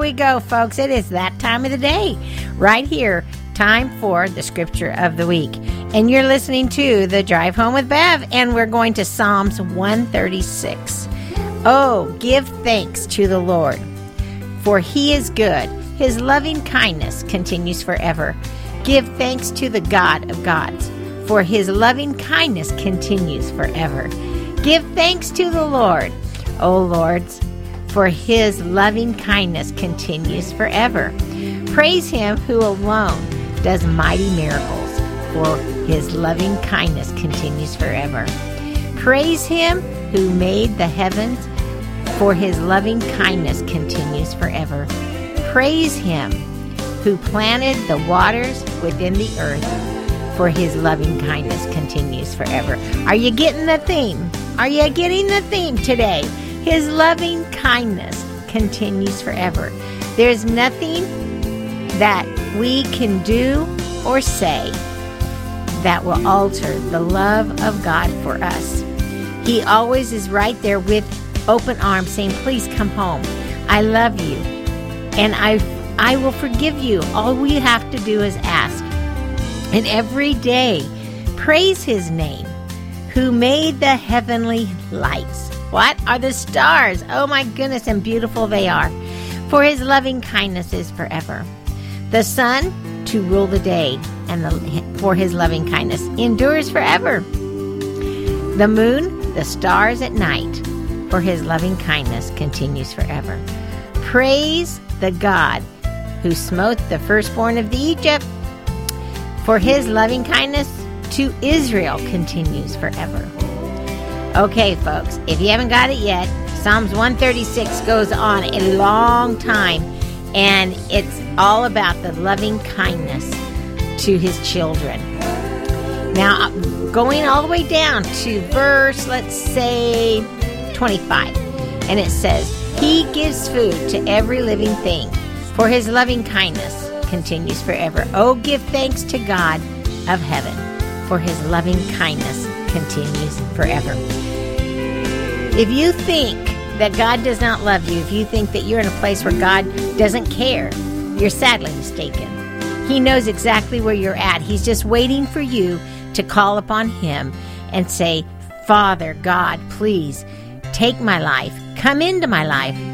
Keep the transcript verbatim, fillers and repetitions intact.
we go, folks. It is that time of the day. Right here, time for the scripture of the week. And you're listening to The Drive Home with Bev, and we're going to Psalms one thirty-six. Oh, give thanks to the Lord, for he is good. His loving kindness continues forever. Give thanks to the God of gods, for his loving kindness continues forever. Give thanks to the Lord, O lords, for his loving kindness continues forever. Praise him who alone does mighty miracles, for his loving kindness continues forever. Praise him who made the heavens, for his loving kindness continues forever. Praise him who planted the waters within the earth, for his loving kindness continues forever. Are you getting the theme? Are you getting the theme today? His loving kindness continues forever. There's nothing that we can do or say that will alter the love of God for us. He always is right there with open arms saying, please come home. I love you. And I I will forgive you. All we have to do is ask. And every day, praise his name, who made the heavenly lights. What are the stars? Oh my goodness, and beautiful they are. For his loving kindness is forever. The sun to rule the day, and the, for his loving kindness endures forever. The moon, the stars at night, for his loving kindness continues forever. Praise the God who smote the firstborn of the Egypt, for his loving kindness to Israel continues forever. Okay, folks, if you haven't got it yet, Psalms one thirty-six goes on a long time, and it's all about the loving kindness to his children. Now, going all the way down to verse, let's say, twenty-five, and it says, he gives food to every living thing, for his loving kindness continues forever. Oh, give thanks to God of heaven, for his loving kindness continues forever. If you think that God does not love you, if you think that you're in a place where God doesn't care, you're sadly mistaken. He knows exactly where you're at. He's just waiting for you to call upon him and say, Father, God, please take my life. Come into my life.